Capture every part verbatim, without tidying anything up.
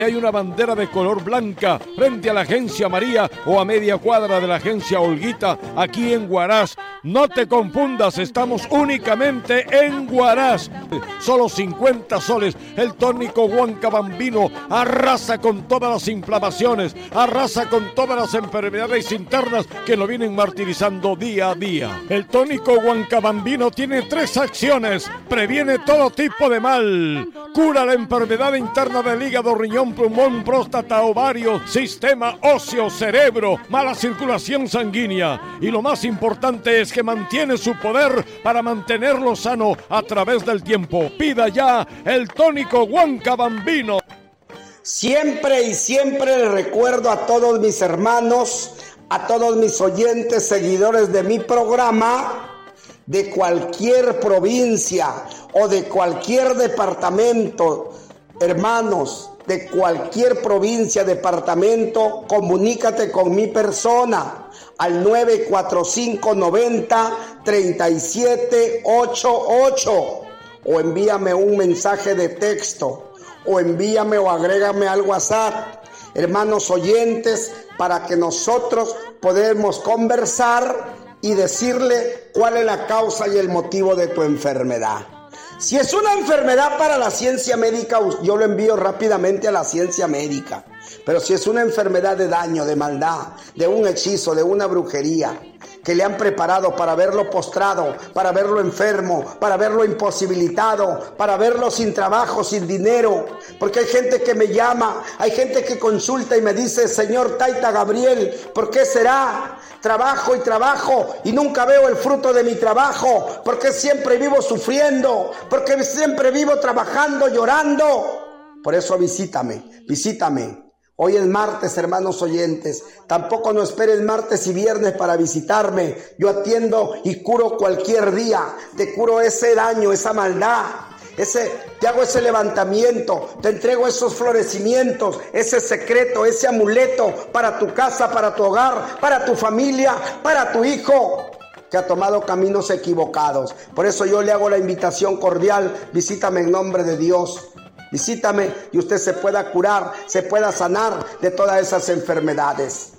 Hay una bandera de color blanca frente a la Agencia María o a media cuadra de la Agencia Olguita, aquí en Huaraz. No te confundas, estamos únicamente en Huaraz. Solo cincuenta soles. El tónico Huancabambino arrasa con todas las inflamaciones, arrasa con todas las enfermedades internas que lo vienen martirizando día a día. El tónico Huancabambino tiene tres acciones. Previene todo tipo de mal, cura la enfermedad interna del hígado, riñón, pulmón, próstata, ovario, sistema óseo, cerebro, mala circulación sanguínea. Y lo más importante es que mantiene su poder para mantenerlo sano a través del tiempo. Pida ya el tónico Huancabambino. Siempre y siempre le recuerdo a todos mis hermanos, a todos mis oyentes, seguidores de mi programa, de cualquier provincia o de cualquier departamento, hermanos, de cualquier provincia, departamento, comunícate con mi persona al nueve cuatro cinco nueve cero tres siete ocho ocho o envíame un mensaje de texto o envíame o agrégame al WhatsApp, hermanos oyentes, para que nosotros podamos conversar y decirle cuál es la causa y el motivo de tu enfermedad. Si es una enfermedad para la ciencia médica, yo lo envío rápidamente a la ciencia médica. Pero si es una enfermedad de daño, de maldad, de un hechizo, de una brujería, que le han preparado para verlo postrado, para verlo enfermo, para verlo imposibilitado, para verlo sin trabajo, sin dinero. Porque hay gente que me llama, hay gente que consulta y me dice: señor Taita Gabriel, ¿por qué será? Trabajo y trabajo y nunca veo el fruto de mi trabajo. ¿Por qué siempre vivo sufriendo? ¿Por qué siempre vivo trabajando, llorando? Por eso visítame, visítame. Hoy es martes, hermanos oyentes. Tampoco no esperes martes y viernes para visitarme. Yo atiendo y curo cualquier día. Te curo ese daño, esa maldad. Ese, te hago ese levantamiento. Te entrego esos florecimientos, ese secreto, ese amuleto para tu casa, para tu hogar, para tu familia, para tu hijo que ha tomado caminos equivocados. Por eso yo le hago la invitación cordial. Visítame en nombre de Dios. Visítame y usted se pueda curar, se pueda sanar de todas esas enfermedades.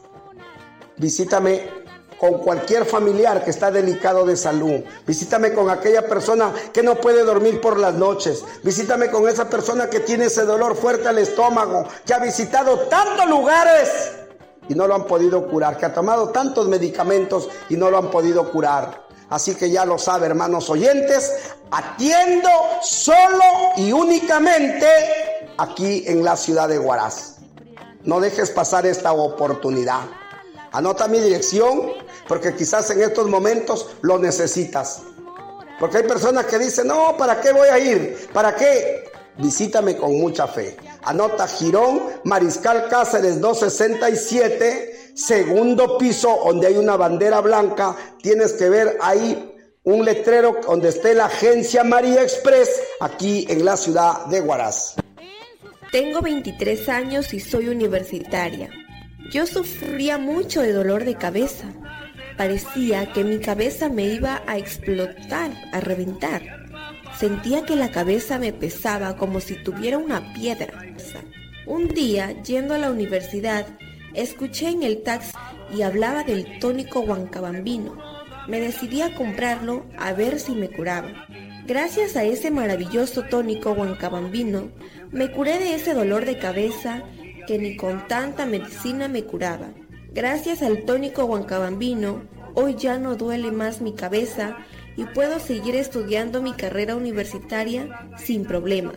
Visítame con cualquier familiar que está delicado de salud. Visítame con aquella persona que no puede dormir por las noches. Visítame con esa persona que tiene ese dolor fuerte al estómago, que ha visitado tantos lugares y no lo han podido curar, que ha tomado tantos medicamentos y no lo han podido curar. Así que ya lo sabe, hermanos oyentes, atiendo solo y únicamente aquí en la ciudad de Huaraz. No dejes pasar esta oportunidad. Anota mi dirección, porque quizás en estos momentos lo necesitas. Porque hay personas que dicen: no, ¿para qué voy a ir? ¿Para qué? Visítame con mucha fe. Anota: Girón Mariscal Cáceres doscientos sesenta y siete, segundo piso, donde hay una bandera blanca. Tienes que ver ahí un letrero donde esté la Agencia María Express, aquí en la ciudad de Huaraz. Tengo veintitrés años y soy universitaria. Yo sufría mucho de dolor de cabeza. Parecía que mi cabeza me iba a explotar, a reventar. Sentía que la cabeza me pesaba como si tuviera una piedra. Un día, yendo a la universidad, escuché en el taxi y hablaba del tónico Huancabambino. Me decidí a comprarlo a ver si me curaba. Gracias a ese maravilloso tónico Huancabambino, me curé de ese dolor de cabeza que ni con tanta medicina me curaba. Gracias al tónico Huancabambino, hoy ya no duele más mi cabeza y puedo seguir estudiando mi carrera universitaria sin problemas.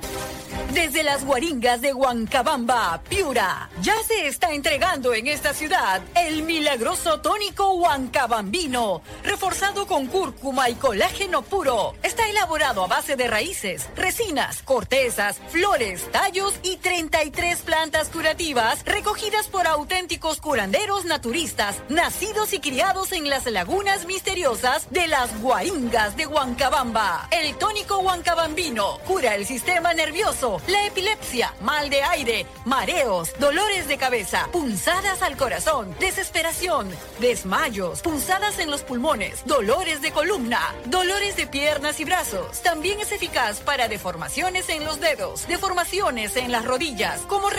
Desde las Guaringas de Huancabamba, Piura, ya se está entregando en esta ciudad el milagroso tónico Huancabambino, reforzado con cúrcuma y colágeno puro. Está elaborado a base de raíces, resinas, cortezas, flores, tallos y treinta y tres plantas curativas recogidas por auténticos curanderos naturistas, nacidos y criados en las lagunas misteriosas de las Guaringas de Huancabamba. El tónico Huancabambino cura el sistema nervioso, la epilepsia, mal de aire, mareos, dolores de cabeza, punzadas al corazón, desesperación, desmayos, punzadas en los pulmones, dolores de columna, dolores de piernas y brazos. También es eficaz para deformaciones en los dedos, deformaciones en las rodillas, como